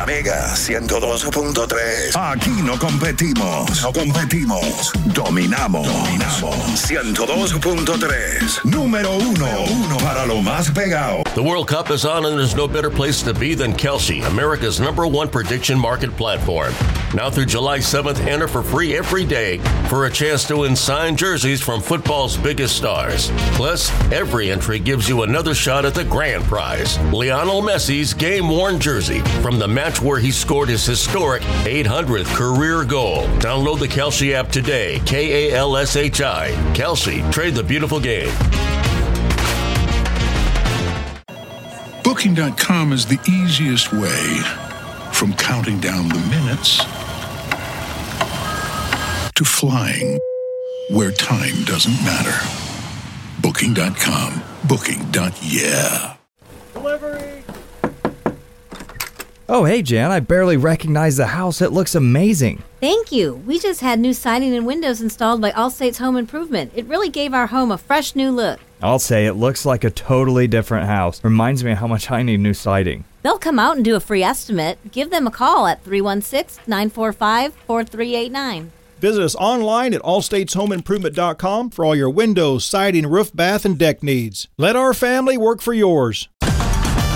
La Mega 102.3. Aquí no competimos. Dominamos. 102.3. Número uno para lo más pegado. The World Cup is on, and there's no better place to be than Kelsey, America's #1 prediction market platform. Now through July 7th, enter for free every day for a chance to win signed jerseys from football's biggest stars. Plus, every entry gives you another shot at the grand prize, Lionel Messi's game-worn jersey from the match where he scored his historic 800th career goal. Download the Kelsey app today, Kalshi. Kelsey, trade the beautiful game. Booking.com is the easiest way from counting down the minutes to flying where time doesn't matter. Booking.com. Booking.yeah. Delivery! Oh, hey, Jan, I barely recognize the house. It looks amazing. Thank you. We just had new siding and windows installed by Allstate's Home Improvement. It really gave our home a fresh new look. I'll say it looks like a totally different house. Reminds me of how much I need new siding. They'll come out and do a free estimate. Give them a call at 316-945-4389. Visit us online at allstateshomeimprovement.com for all your windows, siding, roof, bath, and deck needs. Let our family work for yours.